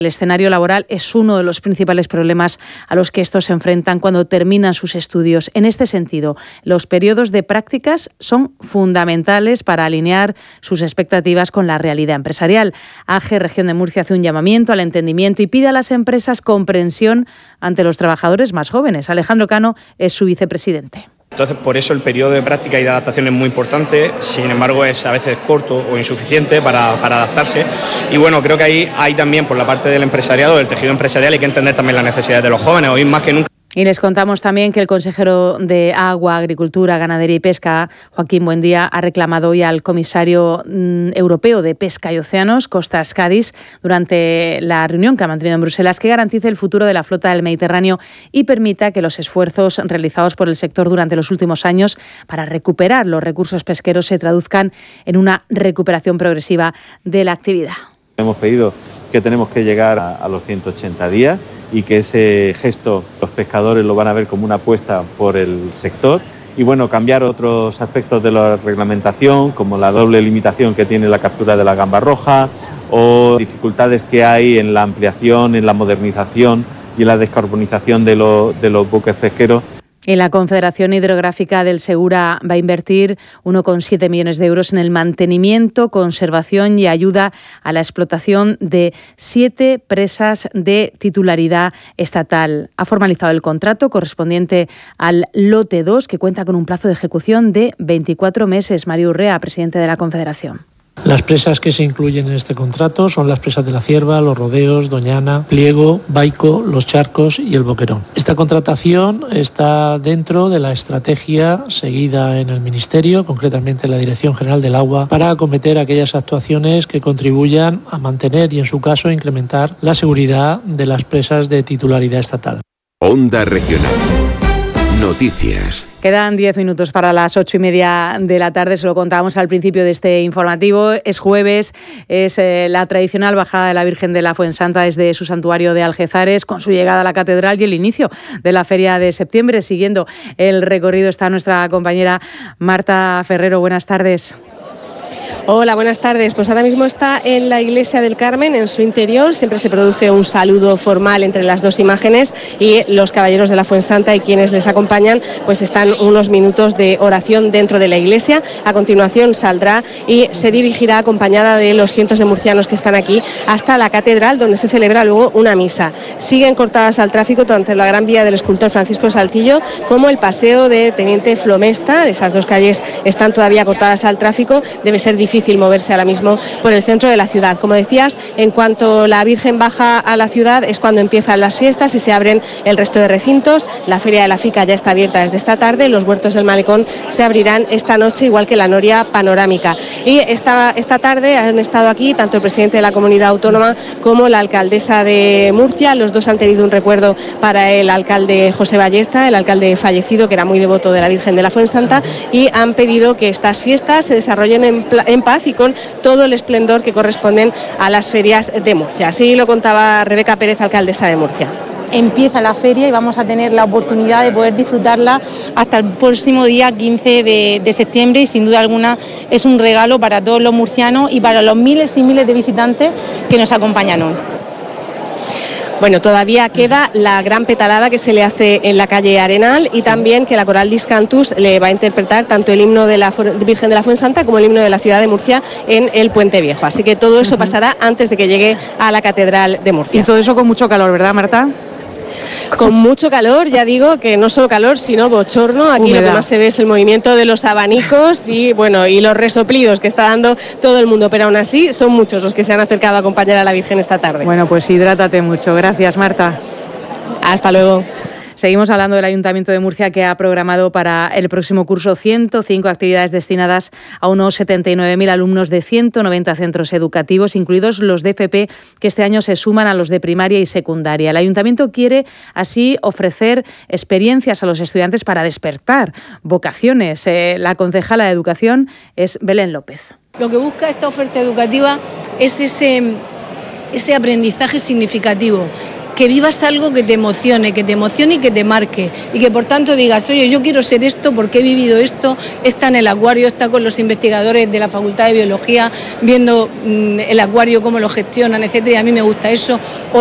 El escenario laboral es uno de los principales problemas a los que estos se enfrentan cuando terminan sus estudios. En este sentido, los periodos de prácticas son fundamentales para alinear sus expectativas con la realidad empresarial. AGE Región de Murcia hace un llamamiento al entendimiento y pide a las empresas comprensión ante los trabajadores más jóvenes. Alejandro Cano es su vicepresidente. Entonces, por eso el periodo de práctica y de adaptación es muy importante, sin embargo es a veces corto o insuficiente para adaptarse. Y bueno, creo que ahí hay también por la parte del empresariado, del tejido empresarial, hay que entender también las necesidades de los jóvenes, hoy más que nunca. Y les contamos también que el consejero de Agua, Agricultura, Ganadería y Pesca, Joaquín Buendía, ha reclamado hoy al comisario europeo de Pesca y Océanos, Costas Cádiz, durante la reunión que ha mantenido en Bruselas, que garantice el futuro de la flota del Mediterráneo y permita que los esfuerzos realizados por el sector durante los últimos años para recuperar los recursos pesqueros se traduzcan en una recuperación progresiva de la actividad. Hemos pedido que tenemos que llegar a los 180 días y que ese gesto los pescadores lo van a ver como una apuesta por el sector y bueno, cambiar otros aspectos de la reglamentación como la doble limitación que tiene la captura de la gamba roja o dificultades que hay en la ampliación, en la modernización y en la descarbonización de los buques pesqueros. Y la Confederación Hidrográfica del Segura va a invertir 1,7 millones de euros en el mantenimiento, conservación y ayuda a la explotación de 7 presas de titularidad estatal. Ha formalizado el contrato correspondiente al lote 2, que cuenta con un plazo de ejecución de 24 meses. Mario Urrea, presidente de la Confederación. Las presas que se incluyen en este contrato son las presas de La Cierva, Los Rodeos, Doñana, Pliego, Baico, Los Charcos y El Boquerón. Esta contratación está dentro de la estrategia seguida en el Ministerio, concretamente en la Dirección General del Agua, para acometer aquellas actuaciones que contribuyan a mantener y, en su caso, incrementar la seguridad de las presas de titularidad estatal. Onda Regional. Noticias. Quedan 10 minutos para las 8:30 de la tarde. Se lo contábamos al principio de este informativo. Es jueves, es la tradicional bajada de la Virgen de la Fuensanta desde su santuario de Algezares, con su llegada a la catedral y el inicio de la feria de septiembre. Siguiendo el recorrido está nuestra compañera Marta Ferrero. Buenas tardes. Hola, buenas tardes. Pues ahora mismo está en la Iglesia del Carmen, en su interior. Siempre se produce un saludo formal entre las dos imágenes y los caballeros de la Fuensanta y quienes les acompañan, pues están unos minutos de oración dentro de la iglesia. A continuación saldrá y se dirigirá acompañada de los cientos de murcianos que están aquí hasta la catedral, donde se celebra luego una misa. Siguen cortadas al tráfico tanto la Gran Vía del escultor Francisco Saltillo como el paseo de Teniente Flomesta. Esas dos calles están todavía cortadas al tráfico. Debe ser difícil moverse ahora mismo por el centro de la ciudad. Como decías, en cuanto la Virgen baja a la ciudad es cuando empiezan las fiestas y se abren el resto de recintos. La Feria de la Fica ya está abierta desde esta tarde. Los huertos del Malecón se abrirán esta noche, igual que la Noria Panorámica. Y esta tarde han estado aquí tanto el presidente de la Comunidad Autónoma como la alcaldesa de Murcia. Los dos han tenido un recuerdo para el alcalde José Ballesta, el alcalde fallecido, que era muy devoto de la Virgen de la Fuensanta, y han pedido que estas fiestas se desarrollen en paz y con todo el esplendor que corresponden a las ferias de Murcia. Así lo contaba Rebeca Pérez, alcaldesa de Murcia. Empieza la feria y vamos a tener la oportunidad de poder disfrutarla hasta el próximo día 15 de septiembre y sin duda alguna es un regalo para todos los murcianos y para los miles y miles de visitantes que nos acompañan hoy. Bueno, todavía queda la gran petalada que se le hace en la calle Arenal y también que la Coral Discantus le va a interpretar tanto el himno de la Virgen de la Fuensanta como el himno de la ciudad de Murcia en el Puente Viejo. Así que todo eso pasará antes de que llegue a la Catedral de Murcia. Y todo eso con mucho calor, ¿verdad, Marta? Con mucho calor, ya digo que no solo calor, sino bochorno. Aquí humedad. Lo que más se ve es el movimiento de los abanicos y bueno, y los resoplidos que está dando todo el mundo, pero aún así son muchos los que se han acercado a acompañar a la Virgen esta tarde. Bueno, pues hidrátate mucho. Gracias, Marta. Hasta luego. Seguimos hablando del Ayuntamiento de Murcia, que ha programado para el próximo curso 105 actividades destinadas a unos 79.000 alumnos de 190 centros educativos, incluidos los de FP, que este año se suman a los de primaria y secundaria. El Ayuntamiento quiere así ofrecer experiencias a los estudiantes para despertar vocaciones. La concejala de Educación es Belén López. Lo que busca esta oferta educativa es ese aprendizaje significativo, que vivas algo que te emocione y que te marque, y que por tanto digas, oye, yo quiero ser esto porque he vivido esto, está en el acuario, está con los investigadores de la Facultad de Biología, viendo el acuario, cómo lo gestionan, etcétera, y a mí me gusta eso.